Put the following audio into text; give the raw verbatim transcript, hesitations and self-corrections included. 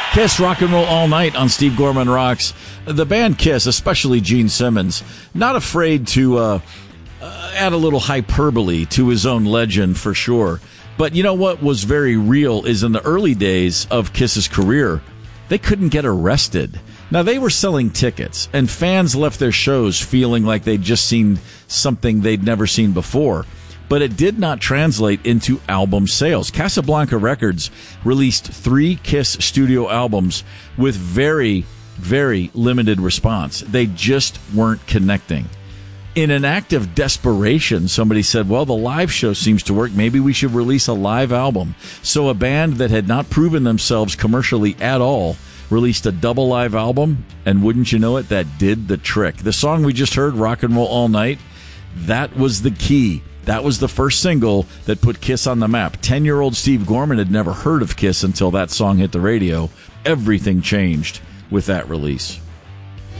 Kiss, Rock and Roll All Night on Steve Gorman Rocks. The band Kiss, especially Gene Simmons, not afraid to uh, uh, add a little hyperbole to his own legend for sure. But you know what was very real is in the early days of Kiss's career, they couldn't get arrested. Now, they were selling tickets, and fans left their shows feeling like they'd just seen something they'd never seen before. But it did not translate into album sales. Casablanca Records released three Kiss studio albums with very, very limited response. They just weren't connecting. In an act of desperation, somebody said, well, the live show seems to work. Maybe we should release a live album. So a band that had not proven themselves commercially at all released a double live album, and wouldn't you know it, that did the trick. The song we just heard, Rock and Roll All Night, that was the key. That was the first single that put Kiss on the map. Ten-year-old Steve Gorman had never heard of Kiss until that song hit the radio. Everything changed with that release.